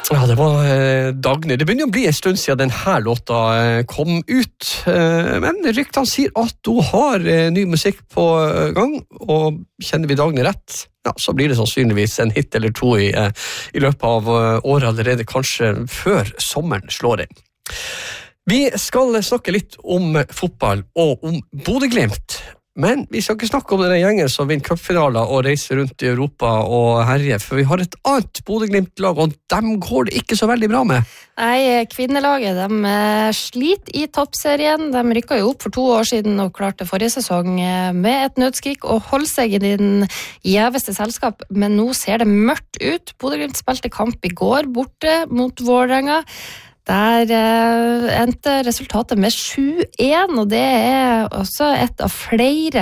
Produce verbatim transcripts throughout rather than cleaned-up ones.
Ja, det var eh, Dagny. Det begynner å bli en stund siden denne låta eh, kom ut, eh, men ryktene sier at hun har eh, ny musikk på eh, gang, og kjenner vi Dagny rett, ja, så blir det sannsynligvis en hit eller to i, eh, i løpet av eh, året allerede, kanskje før sommeren slår inn. Vi skal snakke litt om fotball og om Bodø/Glimt. Men vi skal ikke snakke om denne gjengen som vinner cupfinaler og reiser rundt i Europa og herjer, for vi har et annet Bodø/Glimt-lag, og dem går det ikke så veldig bra med. Nei, kvinnelaget, de sliter i toppserien. De rykket jo opp for to år siden og klarte forrige sesong med et nødskrik og holde seg i den gjeveste selskap, men nå ser det mørkt ut. Bodø/Glimt spilte kamp i går borte mot Vålerenga. Der eh, endte resultatet med sju én, og det er også et av flere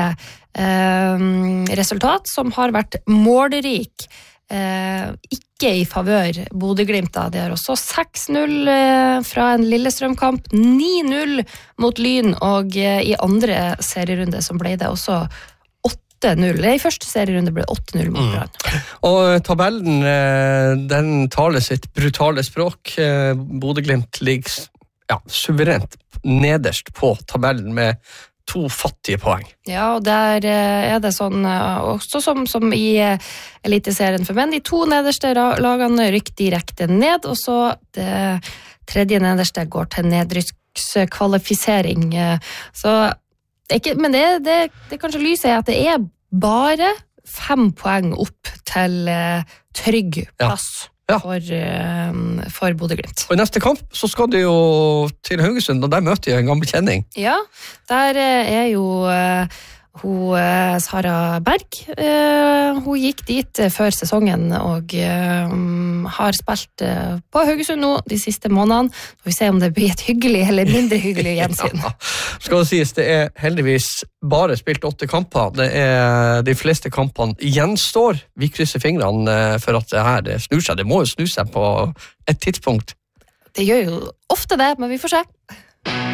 eh, resultat som har vært målrik. Eh, ikke i favør Bodø/Glimt. De har også seks null eh, fra en Lillestrøm-kamp, ni null mot Lyn, og eh, i andre serierunde som ble det også åtte null. I første serierunde ble åtte null mot Brann. Mm. Og tabellen, den taler sitt brutale språk. Bodø/Glimt ligger ja, suverent nederst på tabellen med to fattige poeng. Ja, og der er det sånn, også som, som i eliteserien for menn, de to nederste lagene rykker direkte ned, og så det tredje nederste går til nedrykkskvalifisering. Så ikke, men det, det, det kanskje lyset er at det er bare fem poeng opp til uh, trygg plass ja. Ja. for, uh, for Bodø/Glimt. Og i neste kamp så skal de jo til Haugesund, og der møter de en gammel kjenning. Ja, der uh, er jo uh, hun, uh, Sara Berg. Uh, hun gikk dit uh, før sesongen og uh, har spilt uh, på Haugesund nå de siste månedene. Får vi se om det blir et hyggelig eller mindre hyggelig gjensyn. Ja, skal det sies, det er heldigvis bare spilt åtte kamper. Det er de fleste kampene gjenstår. Vi krysser fingrene for at det her det snur seg. Det må jo snu seg på et tidspunkt. Det gjør jo ofte det, men vi får se.